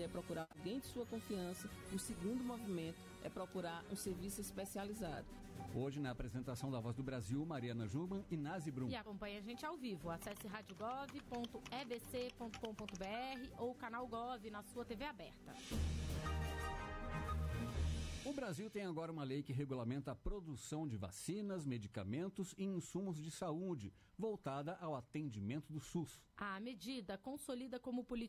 escolher procurar alguém de sua confiança, o segundo movimento é procurar um serviço especializado. Hoje, na apresentação da Voz do Brasil, Mariana Jurban e Nazi Brum. E acompanhe a gente ao vivo. Acesse radiogov.ebc.com.br ou canal Gov na sua TV aberta. O Brasil tem agora uma lei que regulamenta a produção de vacinas, medicamentos e insumos de saúde, voltada ao atendimento do SUS. A medida consolida como política